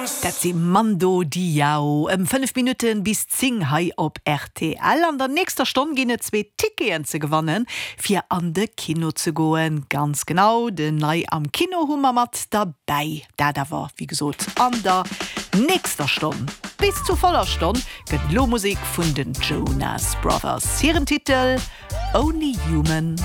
Dat sie Mando Diao 5 Minuten bis 10 hai op RTL. An der nächster Stunde gene 2 Ticketen ze gewannen fir an de Kino zu goen. Ganz genau, den nei am Kinohummer mat dabei. Da war wie gesot an der nächster Stunde. Bis zu voller Stunde gëtt Lo Musik vun den Jonas Brothers. Ihren Titel Only Human.